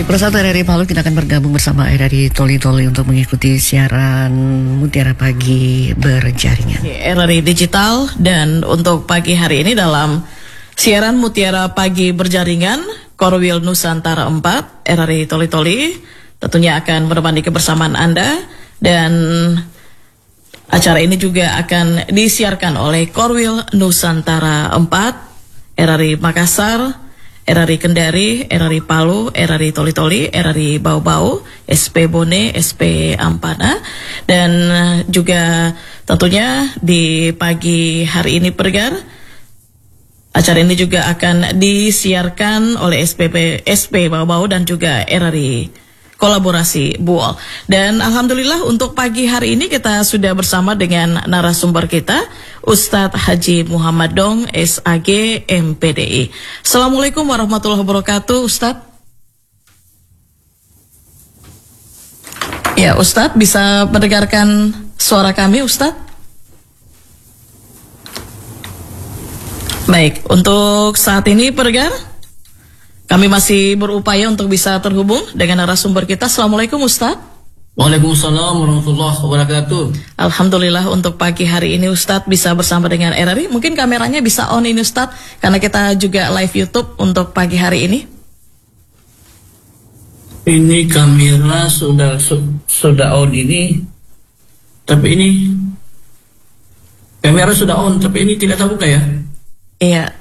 Baik, bersama RRI Palu kita akan bergabung bersama RRI Toli-Toli untuk mengikuti siaran Mutiara Pagi berjaringan. RRI Digital, dan untuk pagi hari ini dalam siaran Mutiara Pagi berjaringan, Korwil Nusantara 4, RRI Toli-Toli tentunya akan menemani kebersamaan Anda, dan acara ini juga akan disiarkan oleh Korwil Nusantara 4, RRI Makassar, RRI Kendari, RRI Palu, RRI Toli-Toli, RRI Bau-Bau, SP Bone, SP Ampana, dan juga tentunya di pagi hari ini pendengar, acara ini juga akan disiarkan oleh SP Bau-Bau dan juga RRI Kolaborasi Buol. Dan alhamdulillah untuk pagi hari ini kita sudah bersama dengan narasumber kita, Ustadz Haji Muhammad Dong, SAG, MPDI. Assalamualaikum warahmatullahi wabarakatuh, Ustadz. Ya, Ustadz bisa mendengarkan suara kami, Ustadz? Baik, untuk saat ini pendengar, kami masih berupaya untuk bisa terhubung dengan narasumber kita. Assalamualaikum, Ustadz. Waalaikumsalam warahmatullahi wabarakatuh. Alhamdulillah untuk pagi hari ini Ustadz bisa bersama dengan RRI. Mungkin kameranya bisa on ini, Ustadz, karena kita juga live YouTube untuk pagi hari ini. Ini kamera sudah on ini, tapi ini kamera sudah on, tapi ini tidak terbuka ya? Iya.